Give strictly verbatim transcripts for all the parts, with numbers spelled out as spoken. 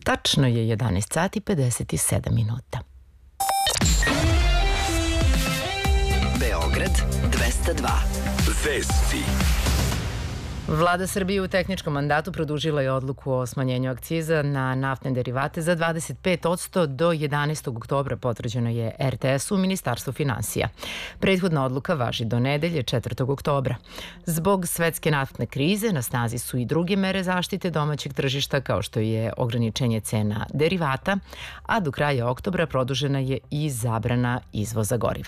Tačno je jedanaest sati pedeset sedam minuta. Beograd dvesta dva. Vesti. Vlada Srbije u tehničkom mandatu produžila je odluku o smanjenju akciza na naftne derivate za dvadeset pet posto do jedanaestog oktobra, potvrđeno je er te esu u Ministarstvu finansija. Prethodna odluka važi do nedelje četvrtog oktobra. Zbog svetske naftne krize na snazi su i druge mere zaštite domaćeg tržišta, kao što je ograničenje cena derivata, a do kraja oktobra produžena je i zabrana izvoza goriva.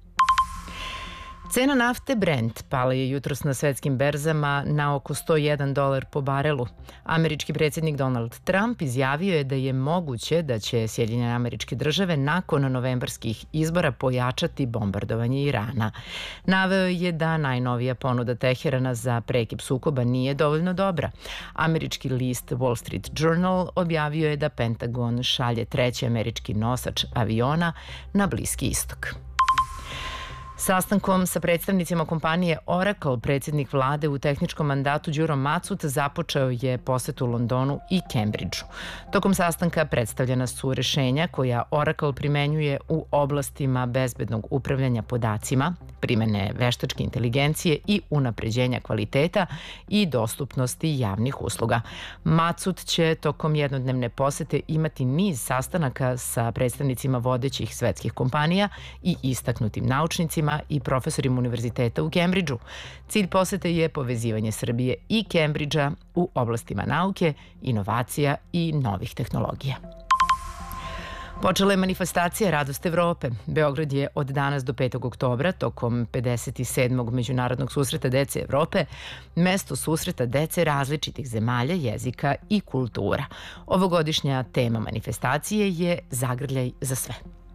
Cena nafte Brent pala je jutros na svetskim berzama na oko sto jedan dolar po barelu. Američki predsjednik Donald Trump izjavio je da je moguće da će Sjedinjene Američke Države nakon novembarskih izbora pojačati bombardovanje Irana. Naveo je da najnovija ponuda Teherana za prekid sukoba nije dovoljno dobra. Američki list Wall Street Journal objavio je da Pentagon šalje treći američki nosač aviona na Bliski istok. Sastankom sa predstavnicima kompanije Oracle, predsjednik vlade u tehničkom mandatu Đuro Macut započeo je posetu Londonu i Cambridgeu. Tokom sastanka predstavljena su rešenja koja Oracle primenjuje u oblastima bezbednog upravljanja podacima, primene veštačke inteligencije i unapređenja kvaliteta i dostupnosti javnih usluga. Macut će tokom jednodnevne posete imati niz sastanaka sa predstavnicima vodećih svetskih kompanija i istaknutim naučnicima i profesorima univerziteta u Cambridgeu. Cilj posete je povezivanje Srbije i Cambridgea u oblastima nauke, inovacija i novih tehnologija. Počela je manifestacija Radost Evrope. Beograd je od danas do petog oktobra, tokom pedeset sedmog Međunarodnog susreta dece Evrope, mesto susreta dece različitih zemalja, jezika i kultura. Ovogodišnja tema manifestacije je Zagrljaj za sve.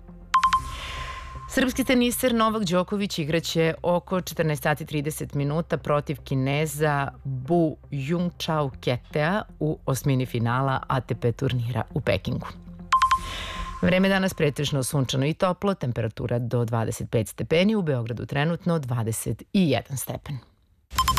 Srpski teniser Novak Đoković igraće oko četrnaest sati trideset minuta protiv Kineza Bu Jungchao Ketea u osmini finala A T P turnira u Pekingu. Vreme danas pretežno sunčano i toplo, temperatura do dvadeset pet stepeni, u Beogradu trenutno dvadeset jedan stepen.